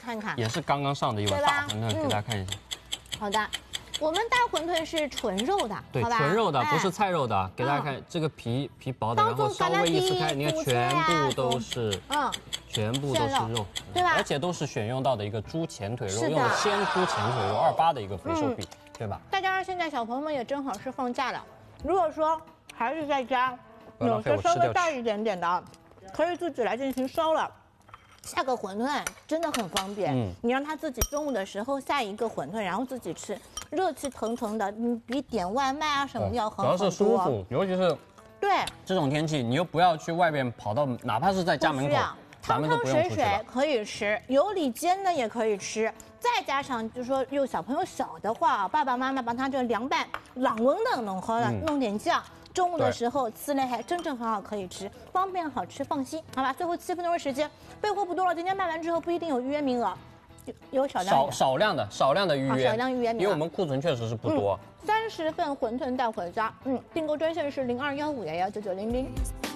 看看， 也是刚刚上的一碗大馄饨，给大家看一下。 好的。 我们大馄饨是纯肉的， 对， 好吧？ 纯肉的，不是菜肉的。给大家看这个皮薄的，然后稍微一撕开，你看全部都是，全部都是肉， 对吧？ 而且都是选用到的一个猪前腿肉，用的鲜猪前腿肉，28的一个肥瘦比，对吧？ 再加上现在小朋友们也正好是放假了，如果说孩子在家，有些稍微大一点点的，可以自己来进行烧了。 下个馄饨真的很方便，你让他自己中午的时候下一个馄饨，然后自己吃，热气腾腾的，你比点外卖啊什么要好很多。 主要是舒服，尤其是对这种天气，你又不要去外边跑到，哪怕是在家门口，咱们都不用出去了。 汤汤水水可以吃，油里煎的也可以吃，再加上就说有小朋友小的话，爸爸妈妈把他这凉拌冷温的能喝了，弄点酱。 中午的时候吃了还真正很好，可以吃，方便好吃，放心，好吧？最后7分钟的时间，备货不多了，今天卖完之后不一定有预约名额，有少量的预约，少量预约名额， 因为我们库存确实是不多。 30份馄饨带回家，订购专线是0215119900。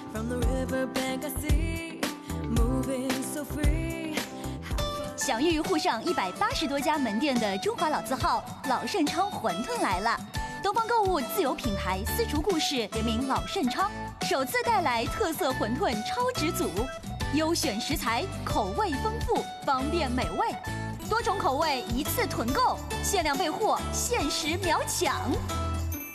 享誉沪上180多家门店的中华老字号老盛昌馄饨来了。 东方购物自有品牌丝竹故事联名老盛昌，首次带来特色馄饨超值组，优选食材，口味丰富，方便美味，多种口味一次囤购，限量备货，限时秒抢。